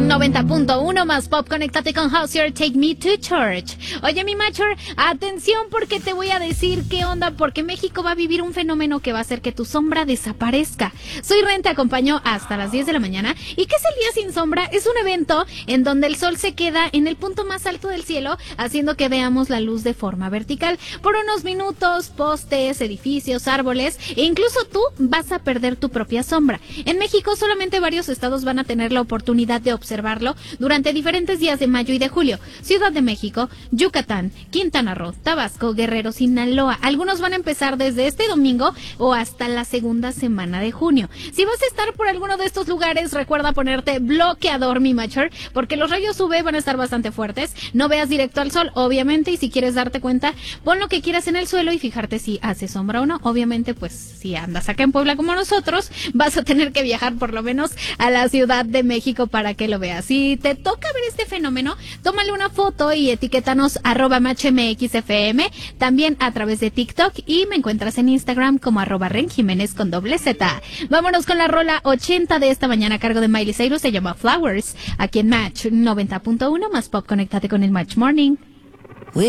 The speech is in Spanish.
90.1 más pop, conéctate con Hozier, Take Me to Church. Oye, mi Machor, atención porque te voy a decir qué onda, porque México va a vivir un fenómeno que va a hacer que tu sombra desaparezca. Soy Ren, te acompaño hasta las 10 de la mañana. ¿Y qué es el Día Sin Sombra? Es un evento en donde el sol se queda en el punto más alto del cielo, haciendo que veamos la luz de forma vertical. Por unos minutos, postes, edificios, árboles, e incluso tú vas a perder tu propia sombra. En México solamente varios estados van a tener la oportunidad de observarlo durante diferentes días de mayo y de julio. Ciudad de México, Yucatán, Quintana Roo, Tabasco, Guerrero, Sinaloa. Algunos van a empezar desde este domingo o hasta la segunda semana de junio. Si vas a estar por alguno de estos lugares, recuerda ponerte bloqueador, mi Machor, porque los rayos UV van a estar bastante fuertes. No veas directo al sol, obviamente, y si quieres darte cuenta, pon lo que quieras en el suelo y fijarte si hace sombra o no. Obviamente, pues, si andas acá en Puebla como nosotros, vas a tener que viajar por lo menos a la Ciudad de México para que lo veas. Si te toca ver este fenómeno, tómale una foto y etiquétanos @MatchMXFM, también a través de TikTok, y me encuentras en Instagram como @RenJiménez con Z. Vámonos con la rola 80 de esta mañana a cargo de Miley Cyrus, se llama Flowers, aquí en Match 90.1 más pop, conéctate con el Match Morning.